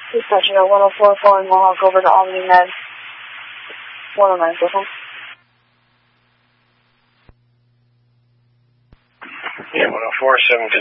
Dispatcher 104 following Mohawk over to Albany Med. 109, go home. Yeah, 104, 7